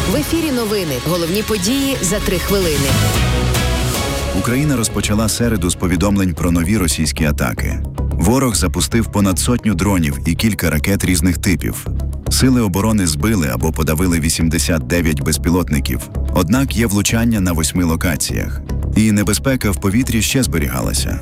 В ефірі новини. Головні події за 3 хвилини. Україна розпочала середу з повідомлень про нові російські атаки. Ворог запустив понад 100 дронів і кілька ракет різних типів. Сили оборони збили або подавили 89 безпілотників. Однак є влучання на 8 локаціях. І небезпека в повітрі ще зберігалася.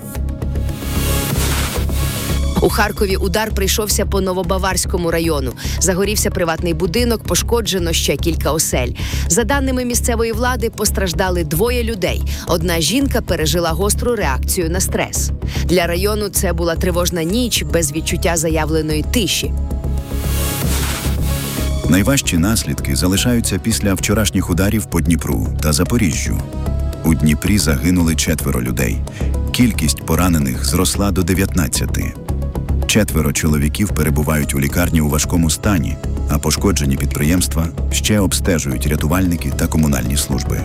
У Харкові удар прийшовся по Новобаварському району. Загорівся приватний будинок, пошкоджено ще кілька осель. За даними місцевої влади, постраждали 2 людей. Одна жінка пережила гостру реакцію на стрес. Для району це була тривожна ніч без відчуття заявленої тиші. Найважчі наслідки залишаються після вчорашніх ударів по Дніпру та Запоріжжю. У Дніпрі загинули 4 людей. Кількість поранених зросла до 19. 4 чоловіків перебувають у лікарні у важкому стані, а пошкоджені підприємства ще обстежують рятувальники та комунальні служби.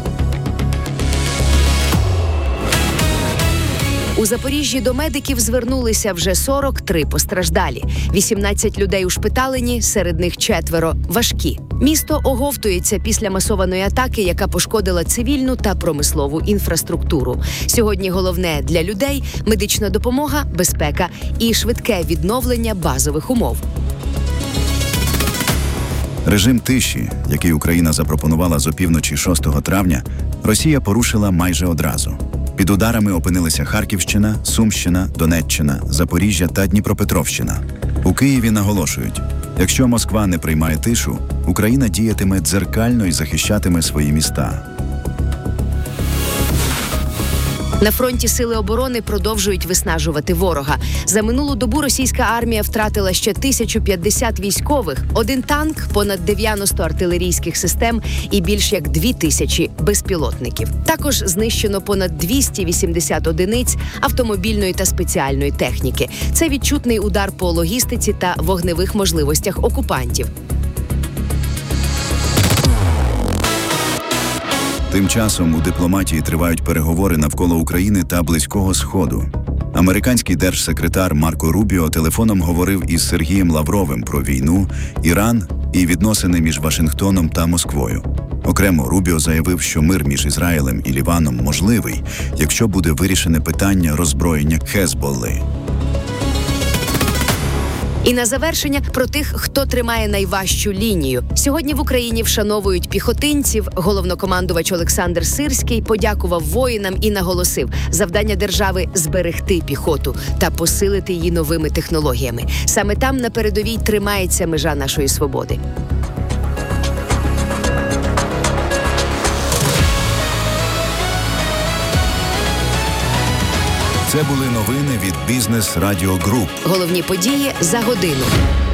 У Запоріжжі до медиків звернулися вже 43 постраждалі. 18 людей ушпиталені, серед них 4 важкі. Місто оговтується після масованої атаки, яка пошкодила цивільну та промислову інфраструктуру. Сьогодні головне для людей – медична допомога, безпека і швидке відновлення базових умов. Режим тиші, який Україна запропонувала з опівночі 6 травня, Росія порушила майже одразу. Під ударами опинилися Харківщина, Сумщина, Донеччина, Запоріжжя та Дніпропетровщина. У Києві наголошують, якщо Москва не приймає тишу, Україна діятиме дзеркально і захищатиме свої міста. На фронті сили оборони продовжують виснажувати ворога. За минулу добу російська армія втратила ще 1050 військових, 1 танк, понад 90 артилерійських систем і більш як 2000 безпілотників. Також знищено понад 280 одиниць автомобільної та спеціальної техніки. Це відчутний удар по логістиці та вогневих можливостях окупантів. Тим часом у дипломатії тривають переговори навколо України та Близького Сходу. Американський держсекретар Марко Рубіо телефоном говорив із Сергієм Лавровим про війну, Іран і відносини між Вашингтоном та Москвою. Окремо Рубіо заявив, що мир між Ізраїлем і Ліваном можливий, якщо буде вирішене питання роззброєння Хезболли. І на завершення про тих, хто тримає найважчу лінію. Сьогодні в Україні вшановують піхотинців. Головнокомандувач Олександр Сирський подякував воїнам і наголосив, завдання держави – зберегти піхоту та посилити її новими технологіями. Саме там на передовій тримається межа нашої свободи. Це були новини від Бізнес Радіо Груп. Головні події за годину.